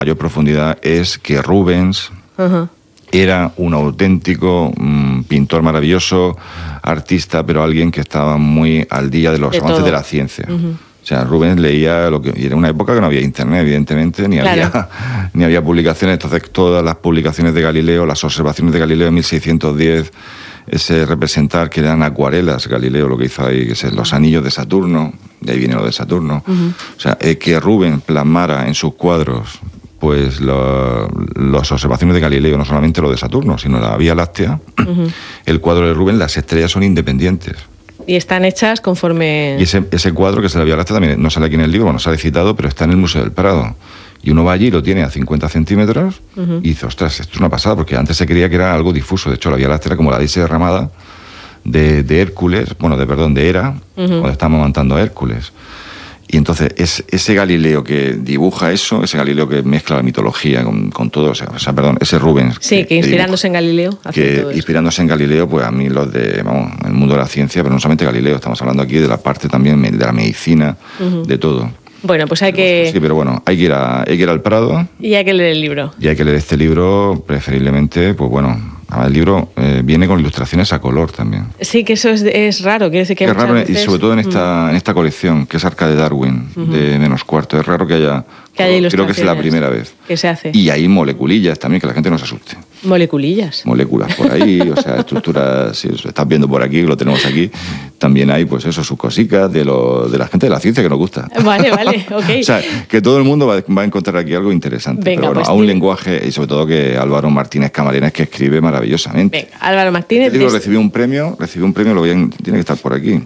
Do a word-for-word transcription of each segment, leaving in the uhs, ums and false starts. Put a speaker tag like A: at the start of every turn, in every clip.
A: mayor profundidad es que Rubens uh-huh. era un auténtico mmm, pintor maravilloso, artista, pero alguien que estaba muy al día de los de avances todo. de la ciencia. Uh-huh. O sea, Rubens leía lo que... Y era una época que no había internet, evidentemente, ni, claro. había, ni había publicaciones. Entonces, todas las publicaciones de Galileo, las observaciones de Galileo en mil seiscientos diez, ese representar que eran acuarelas, Galileo lo que hizo ahí, que es los anillos de Saturno, de ahí viene lo de Saturno. Uh-huh. O sea, eh, que Rubens plasmara en sus cuadros pues lo, las observaciones de Galileo, no solamente lo de Saturno, sino la Vía Láctea, uh-huh. el cuadro de Rubens, las estrellas son independientes.
B: Y están hechas conforme...
A: Y ese, ese cuadro que es de la Vía Láctea también no sale aquí en el libro, bueno, sale citado, pero está en el Museo del Prado. Y uno va allí y lo tiene a cincuenta centímetros uh-huh. y dice, ostras, esto es una pasada, porque antes se creía que era algo difuso. De hecho, la Vía Láctea era como la dice derramada de, de Hércules, bueno, de perdón, de Hera, uh-huh. cuando estamos montando a Hércules. Y entonces es, ese Galileo que dibuja eso, ese Galileo que mezcla la mitología con, con todo, o sea, o sea, perdón, ese Rubens.
B: Sí, que, que inspirándose que dibuja, en Galileo.
A: Que todo inspirándose en Galileo, pues a mí los de, vamos, el mundo de la ciencia, pero no solamente Galileo, estamos hablando aquí de la parte también de la medicina, uh-huh. de todo.
B: Bueno, pues hay que...
A: Sí, pero bueno, hay que ir a, hay que ir al Prado.
B: Y hay que leer el libro.
A: Y hay que leer este libro, preferiblemente, pues bueno... El libro eh, viene con ilustraciones a color también.
B: Sí, que eso es, es raro. Quiere decir que
A: es raro,
B: veces...
A: y sobre todo en esta, mm. en esta colección, que es Arca de Darwin, uh-huh. de menos cuarto. Es raro que haya...
B: Que haya
A: creo que es la primera vez.
B: Que se hace.
A: Y hay moleculillas también, que la gente no se asuste.
B: ¿Moleculillas?
A: Moléculas por ahí, o sea, estructuras, si os estás viendo por aquí, lo tenemos aquí. También hay, pues eso, sus cositas de, lo, de la gente de la ciencia que nos gusta.
B: Vale, vale, ok.
A: O sea, que todo el mundo va, va a encontrar aquí algo interesante.
B: Venga,
A: pero bueno,
B: pues
A: a un
B: sí.
A: lenguaje, y sobre todo que Álvaro Martínez Camarena es que escribe maravillosamente.
B: Venga, Álvaro Martínez...
A: Este libro recibió un premio, recibió un premio, lo voy a, tiene que estar por aquí.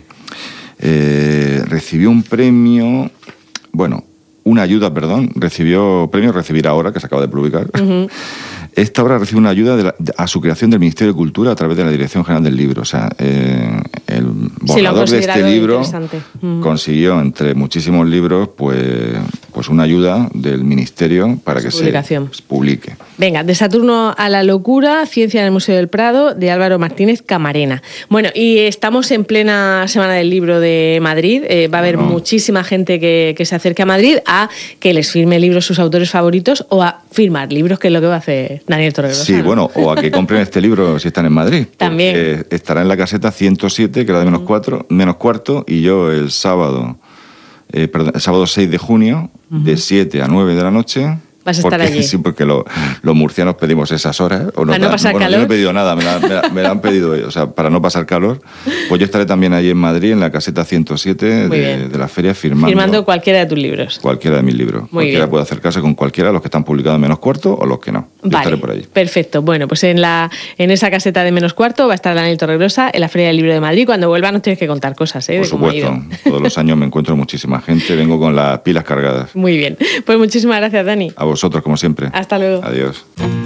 A: Eh, recibió un premio, bueno, una ayuda, perdón, recibió premio Recibir Ahora, que se acaba de publicar. Uh-huh. Esta obra recibe una ayuda de la, de, a su creación del Ministerio de Cultura a través de la Dirección General del Libro. O sea, eh, el borrador
B: sí,
A: de este libro uh-huh. consiguió, entre muchísimos libros, pues, pues una ayuda del Ministerio para su que publicación. se publique.
B: Venga, de Saturno a la locura, Ciencia en el Museo del Prado, de Álvaro Martínez Camarena. Bueno, y estamos en plena Semana del Libro de Madrid. Eh, va a haber bueno. muchísima gente que, que se acerque a Madrid a que les firme libros sus autores favoritos o a firmar libros, que es lo que va a hacer Daniel Torregrosa.
A: Sí, ¿no? Bueno, o a que compren este libro si están en Madrid.
B: También.
A: Estará en la caseta ciento siete, que era de menos, cuatro, menos cuarto, y yo el sábado, eh, perdón, el sábado seis de junio, uh-huh. de siete a nueve de la noche...
B: Vas a
A: porque,
B: estar allí.
A: Sí, porque lo, los murcianos pedimos esas horas. O no,
B: para no pasar
A: bueno,
B: calor.
A: Yo no he pedido nada, me la, me, la, me la han pedido ellos. O sea, para no pasar calor. Pues yo estaré también allí en Madrid, en la caseta ciento siete de, de la feria, firmando.
B: Firmando cualquiera de tus libros.
A: Cualquiera de mis libros.
B: Muy
A: cualquiera
B: bien.
A: puede acercarse con cualquiera, los que están publicados en menos cuarto o los que no. Yo
B: vale,
A: estaré por allí.
B: Perfecto. Bueno, pues en, la, en esa caseta de menos cuarto va a estar Daniel Torregrosa en la Feria del Libro de Madrid. Cuando vuelva nos tienes que contar cosas, ¿eh?
A: Por supuesto. Todos los años me encuentro muchísima gente. Vengo con las pilas cargadas.
B: Muy bien. Pues muchísimas gracias, Dani.
A: A vosotros, como siempre.
B: Hasta luego.
A: Adiós.